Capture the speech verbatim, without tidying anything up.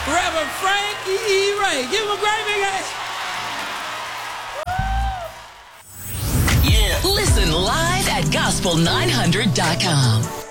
Reverend Frankie E. Ray. Give him a great big hand. Yeah. Listen live at gospel nine hundred dot com.